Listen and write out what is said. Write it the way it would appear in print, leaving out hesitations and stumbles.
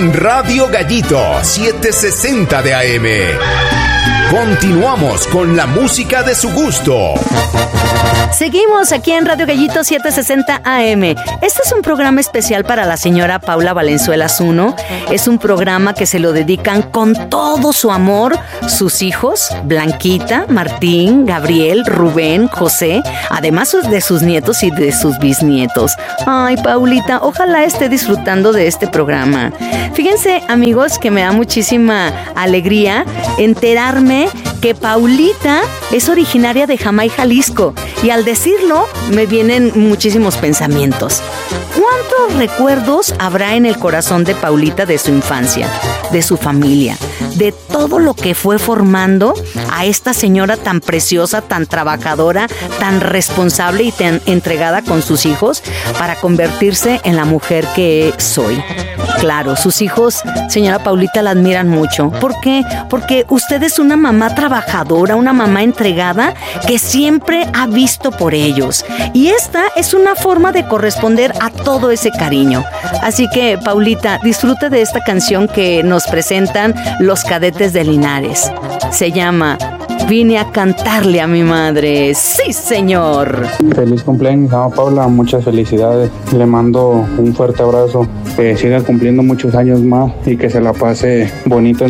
en Radio Gallito 760 de AM. Continuamos con la música de su gusto. Seguimos aquí en Radio Gallito 760 AM. Este es un programa especial para la señora Paula Valenzuela Zuno. Es un programa que se lo dedican con todo su amor sus hijos, Blanquita, Martín, Gabriel, Rubén, José, además de sus nietos y de sus bisnietos. Ay, Paulita, ojalá esté disfrutando de este programa. Fíjense, amigos, que me da muchísima alegría enterarme que Paulita es originaria de Jamay, Jalisco, y al decirlo me vienen muchísimos pensamientos. ¿Cuántos recuerdos habrá en el corazón de Paulita de su infancia, de su familia, de todo lo que fue formando a esta señora tan preciosa, tan trabajadora, tan responsable y tan entregada con sus hijos para convertirse en la mujer que soy? Claro, sus hijos, señora Paulita, la admiran mucho. ¿Por qué? Porque usted es una mamá trabajadora, una mamá entregada que siempre ha visto por ellos. Y esta es una forma de corresponder a todo ese cariño. Así que, Paulita, disfrute de esta canción que nos presentan los Cadetes de Linares. Se llama Vine a cantarle a mi madre. ¡Sí, señor! Feliz cumpleaños, ama Paula, muchas felicidades. Le mando un fuerte abrazo, que siga cumpliendo muchos años más y que se la pase bonito